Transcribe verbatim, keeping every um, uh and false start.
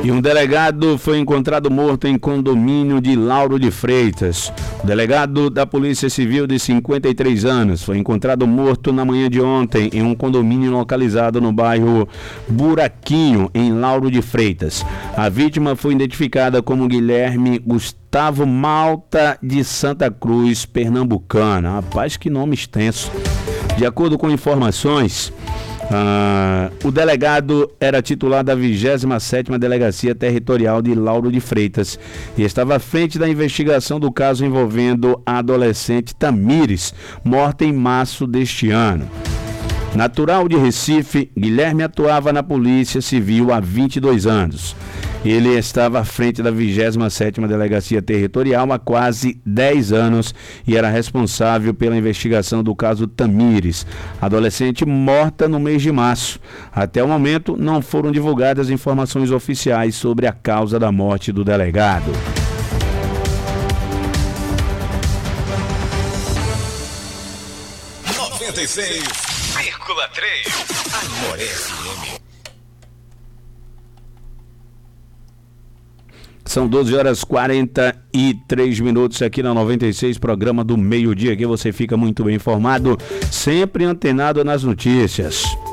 E um delegado foi encontrado morto em condomínio de Lauro de Freitas. O delegado da Polícia Civil de cinquenta e três anos foi encontrado morto na manhã de ontem em um condomínio localizado no bairro Buraquinho, em Lauro de Freitas. A vítima foi identificada como Guilherme Gustavo Malta de Santa Cruz, pernambucana. Rapaz, que nome extenso. De acordo com informações, Ah, o delegado era titular da vigésima sétima Delegacia Territorial de Lauro de Freitas e estava à frente da investigação do caso envolvendo a adolescente Tamires, morta em março deste ano. Natural de Recife, Guilherme atuava na Polícia Civil há vinte e dois anos. Ele estava à frente da vigésima sétima Delegacia Territorial há quase dez anos e era responsável pela investigação do caso Tamires, adolescente morta no mês de março. Até o momento, não foram divulgadas informações oficiais sobre a causa da morte do delegado. noventa e seis vírgula três Amor F M. São doze horas e quarenta e três minutos aqui na noventa e seis, programa do meio-dia, que você fica muito bem informado, sempre antenado nas notícias.